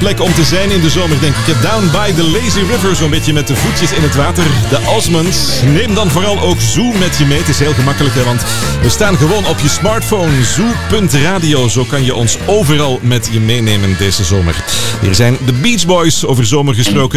plek om te zijn in de zomer, denk ik. Down by the Lazy River, zo'n beetje met de voetjes in het water. De Osmonds. Neem dan vooral ook Zoo met je mee. Het is heel gemakkelijk, hè, want we staan gewoon op je smartphone. Zoo.radio, zo kan je ons overal met je meenemen deze zomer. Hier zijn de Beach Boys, over zomer gesproken.